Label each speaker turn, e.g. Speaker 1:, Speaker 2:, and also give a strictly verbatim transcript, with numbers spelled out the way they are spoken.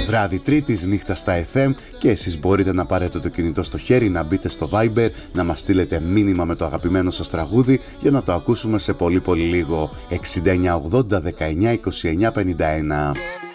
Speaker 1: βράδυ Τρίτης, νύχτα στα εφ εμ, και εσείς μπορείτε να πάρετε το κινητό στο χέρι, να μπείτε στο Viber, να μας στείλετε μήνυμα με το αγαπημένο σας τραγούδι για να το ακούσουμε σε πολύ πολύ λίγο. εξήντα εννιά ογδόντα δεκαεννιά είκοσι εννιά πενήντα ένα.